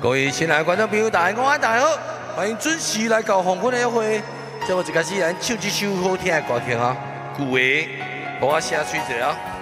各位亲爱的观众朋友，大家好，欢迎准时来到黄昏的约会。这我一开始来唱一首好听的歌曲哈，旧的，帮我写水者啊。